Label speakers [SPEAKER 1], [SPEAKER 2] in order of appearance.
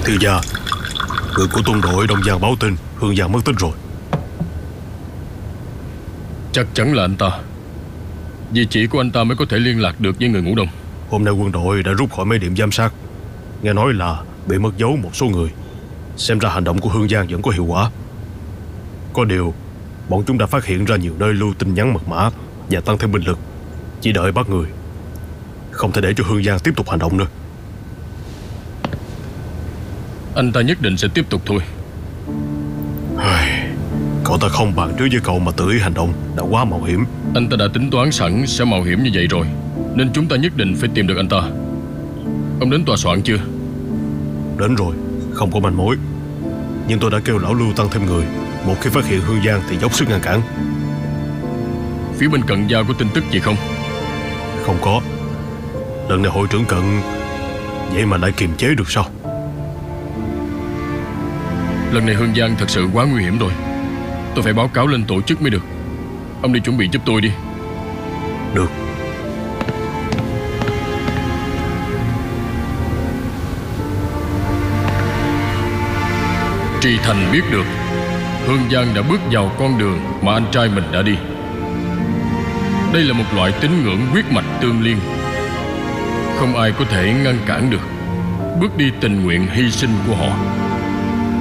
[SPEAKER 1] Thiếu gia, người của tuần đội Đông Giang báo tin Hương Giang mất tích rồi.
[SPEAKER 2] Chắc chắn là anh ta, vì chỉ của anh ta mới có thể liên lạc được với người Ngũ Đông.
[SPEAKER 1] Hôm nay quân đội đã rút khỏi mấy điểm giám sát. Nghe nói là bị mất dấu một số người. Xem ra hành động của Hương Giang vẫn có hiệu quả. Có điều bọn chúng đã phát hiện ra nhiều nơi lưu tin nhắn mật mã và tăng thêm binh lực, chỉ đợi bắt người. Không thể để cho Hương Giang tiếp tục hành động nữa.
[SPEAKER 2] Anh ta nhất định sẽ tiếp tục thôi.
[SPEAKER 1] Cậu ta không bàn trước với cậu mà tự ý hành động đã quá mạo hiểm.
[SPEAKER 2] Anh ta đã tính toán sẵn sẽ mạo hiểm như vậy rồi, nên chúng ta nhất định phải tìm được anh ta. Ông đến tòa soạn chưa?
[SPEAKER 1] Đến rồi, không có manh mối. Nhưng tôi đã kêu lão Lưu tăng thêm người. Một khi phát hiện Hương Giang thì dốc sức ngăn cản.
[SPEAKER 2] Phía bên Cận Giao có tin tức gì không?
[SPEAKER 1] Không có. Lần này hội trưởng Cận vậy mà lại kiềm chế được sao?
[SPEAKER 2] Lần này Hương Giang thật sự quá nguy hiểm rồi. Tôi phải báo cáo lên tổ chức mới được. Ông đi chuẩn bị giúp tôi đi.
[SPEAKER 1] Được.
[SPEAKER 2] Tri Thành biết được Hương Giang đã bước vào con đường mà anh trai mình đã đi. Đây là một loại tín ngưỡng huyết mạch tương liên, không ai có thể ngăn cản được bước đi tình nguyện hy sinh của họ.